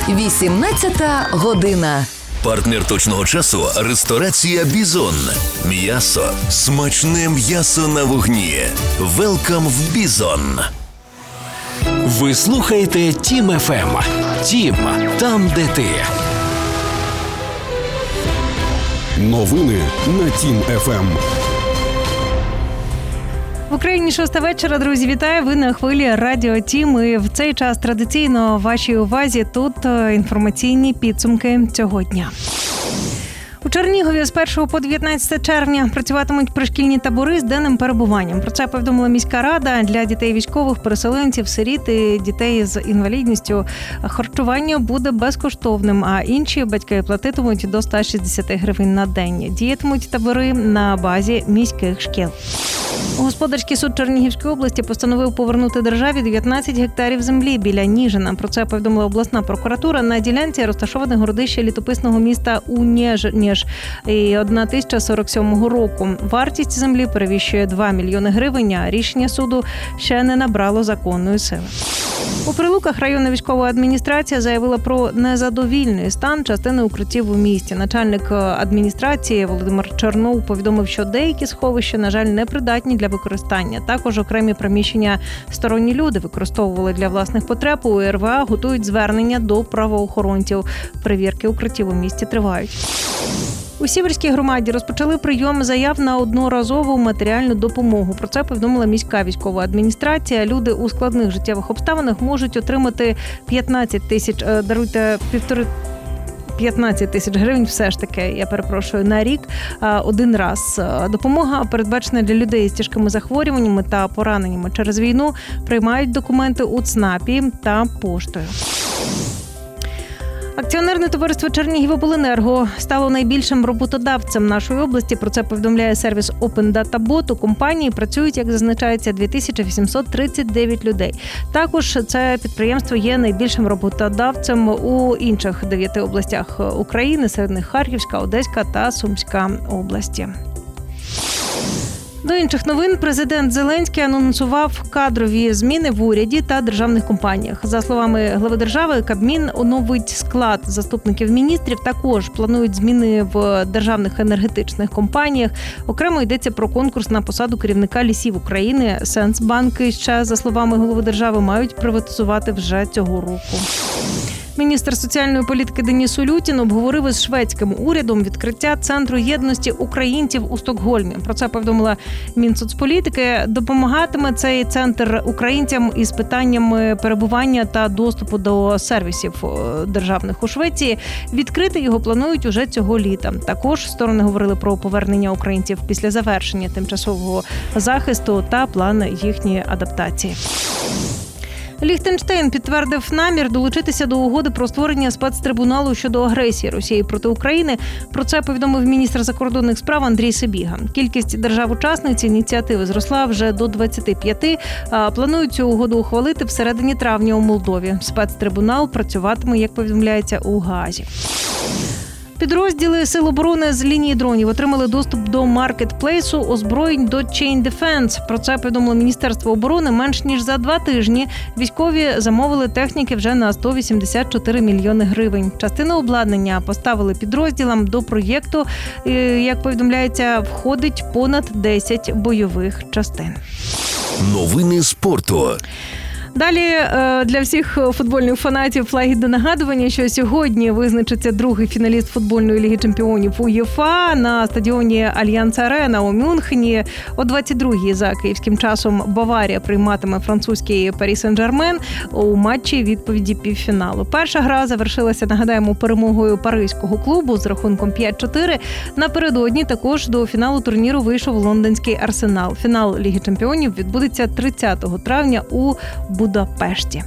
18 година. Партнер точного часу – ресторація «Бізон». М'ясо. Смачне м'ясо на вогні. Велкам в «Бізон». Ви слухаєте Тім ФМ. Тім – там, де ти. Новини на Тім ФМ. В Україні 6 вечора, друзі, вітаю! Ви на хвилі Радіо Тім. І в цей час традиційно вашій увазі тут інформаційні підсумки цього дня. У Чернігові з 1 по 19 червня працюватимуть пришкільні табори з денним перебуванням. Про це повідомила міська рада. Для дітей військових, переселенців, сиріт і дітей з інвалідністю харчування буде безкоштовним, а інші батьки платитимуть до 160 гривень на день. Діятимуть табори на базі міських шкіл. Господарський суд Чернігівської області постановив повернути державі 19 гектарів землі біля Ніжина. Про це повідомила обласна прокуратура. На ділянці розташоване городище літописного міста Уніж 1047 року. Вартість землі перевищує 2 мільйони гривень, а рішення суду ще не набрало законної сили. У Прилуках районна військова адміністрація заявила про незадовільний стан частини укриттів у місті. Начальник адміністрації Володимир Чернов повідомив, що деякі сховища, на жаль, непридатні для використання. Також окремі приміщення сторонні люди використовували для власних потреб. У РВА готують звернення до правоохоронців. Перевірки укриттів у місті тривають. У Сіверській громаді розпочали прийом заяв на одноразову матеріальну допомогу. Про це повідомила міська військова адміністрація. Люди у складних життєвих обставинах можуть отримати 15 тисяч гривень на рік один раз. Допомога передбачена для людей з тяжкими захворюваннями та пораненнями через війну. Приймають документи у ЦНАПі та поштою. Акціонерне товариство «Чернігівобленерго» стало найбільшим роботодавцем нашої області. Про це повідомляє сервіс Open Data Bot. У компанії працюють, як зазначається, 2839 людей. Також це підприємство є найбільшим роботодавцем у інших 9 областях України, серед них Харківська, Одеська та Сумська області. До інших новин. Президент Зеленський анонсував кадрові зміни в уряді та державних компаніях. За словами глави держави, Кабмін оновить склад заступників міністрів. Також планують зміни в державних енергетичних компаніях. Окремо йдеться про конкурс на посаду керівника лісів України. Сенсбанки ще, за словами голови держави, мають приватизувати вже цього року. Міністр соціальної політики Денис Улютін обговорив із шведським урядом відкриття Центру єдності українців у Стокгольмі. Про це повідомила Мінсоцполітики. Допомагатиме цей центр українцям із питаннями перебування та доступу до сервісів державних у Швеції. Відкрити його планують уже цього літа. Також сторони говорили про повернення українців після завершення тимчасового захисту та план їхньої адаптації. Ліхтенштейн підтвердив намір долучитися до угоди про створення спецтрибуналу щодо агресії Росії проти України. Про це повідомив міністр закордонних справ Андрій Сибіга. Кількість держав-учасниць ініціативи зросла вже до 25. Планують цю угоду ухвалити всередині травня у Молдові. Спецтрибунал працюватиме, як повідомляється, у Гаазі. Підрозділи Сил оборони з лінії дронів отримали доступ до маркетплейсу озброєнь до Chain Defense. Про це повідомило Міністерство оборони. Менш ніж за 2 тижні військові замовили техніки вже на 184 мільйони гривень. Частину обладнання поставили підрозділам. До проєкту, як повідомляється, входить понад 10 бойових частин. Новини спорту. Далі для всіх футбольних фанатів лагідне нагадування, що сьогодні визначиться другий фіналіст футбольної ліги чемпіонів УЄФА на стадіоні Альянс Арена у Мюнхені. О 22-й за київським часом Баварія прийматиме французький Парі Сен-Жермен у матчі відповіді півфіналу. Перша гра завершилася, нагадаємо, перемогою паризького клубу з рахунком 5-4. Напередодні також до фіналу турніру вийшов лондонський Арсенал. Фінал Ліги чемпіонів відбудеться 30 травня у Будапешті.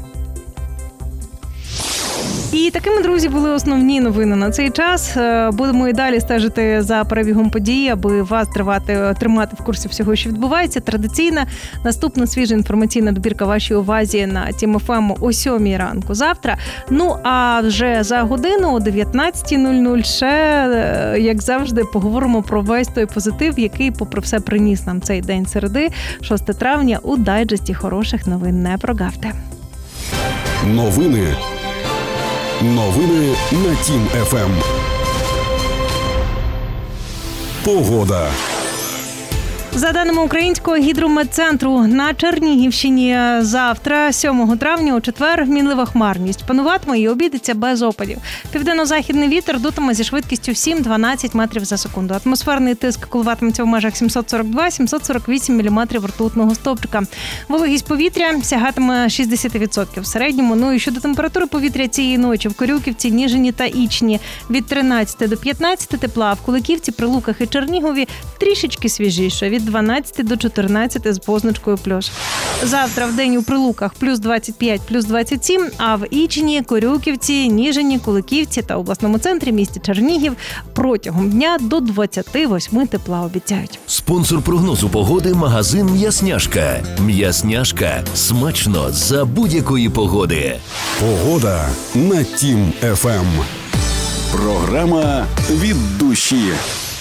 І такими, друзі, були основні новини на цей час. Будемо і далі стежити за перебігом подій, аби вас тримати в курсі всього, що відбувається. Традиційна наступна свіжа інформаційна добірка вашій увазі на Тім ФМ о 7 ранку завтра. Ну, а вже за годину о 19:00 ще, як завжди, поговоримо про весь той позитив, який, попри все, приніс нам цей день середи, 6 травня, у дайджесті хороших новин. Не прогавте. Новини Новини на Тім ФМ. Погода. За даними Українського гідрометцентру, на Чернігівщині завтра, 7 травня, у четвер, мінлива хмарність. Пануватиме і обійдеться без опадів. Південно-західний вітер дутиме зі швидкістю 7-12 метрів за секунду. Атмосферний тиск коливатиметься в межах 742-748 міліметрів ртутного стовпчика. Вологість повітря сягатиме 60% в середньому. Ну і щодо температури повітря цієї ночі в Корюківці, Ніжині та Ічні від 13 до 15 тепла, а в Куликівці, Прилуках і Чернігові трішечки свіжіше від 12 до 14 з позначкою плюс. Завтра в день у Прилуках плюс 25, плюс 27, а в Ічні, Корюківці, Ніжині, Куликівці та обласному центрі місті Чернігів протягом дня до 28 тепла обіцяють. Спонсор прогнозу погоди – магазин «М'ясняшка». «М'ясняшка» – смачно за будь-якої погоди. Погода на Тім ФМ. Програма «Від душі».